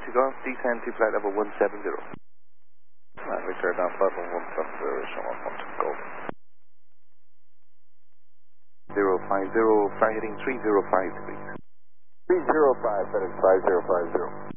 to go, descend to flight level 170. Victor down flight level 170, someone wants to go. 050, fly heading 305 degrees. 305, heading 5050.